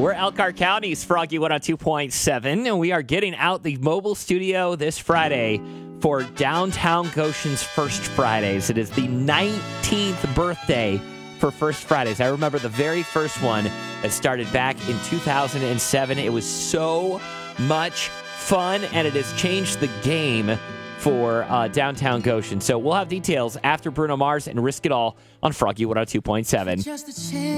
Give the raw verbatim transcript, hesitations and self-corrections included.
We're Elkhart County's Froggy one oh two point seven, and we are getting out the mobile studio this Friday for Downtown Goshen's First Fridays. It is the nineteenth birthday for First Fridays. I remember the very first one that started back in two thousand seven. It was so much fun, and it has changed the game for uh, Downtown Goshen. So we'll have details after Bruno Mars and Risk It All on Froggy one oh two point seven.